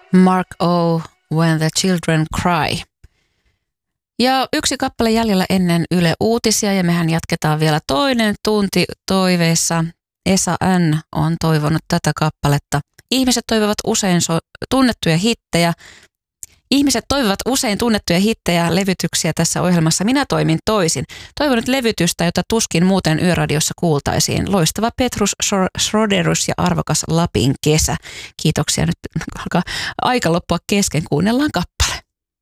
Mark O. When the Children Cry. Ja yksi kappale jäljellä ennen Yle Uutisia ja mehän jatketaan vielä toinen tunti toiveissa. Esa N. on toivonut tätä kappaletta. Ihmiset toivovat usein tunnettuja hittejä. Ihmiset toivovat usein tunnettuja hittejä, levytyksiä tässä ohjelmassa. Minä toimin toisin. Toivon nyt levytystä, jota tuskin muuten Yöradiossa kuultaisiin. Loistava Petrus Schroderus ja arvokas Lapin kesä. Kiitoksia. Nyt alkaa aika loppua kesken. Kuunnellaan kappale.